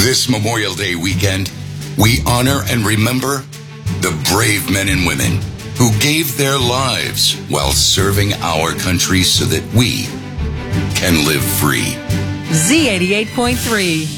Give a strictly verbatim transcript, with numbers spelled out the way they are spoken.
This Memorial Day weekend, we honor and remember the brave men and women who gave their lives while serving our country so that we can live free. Z eighty-eight point three.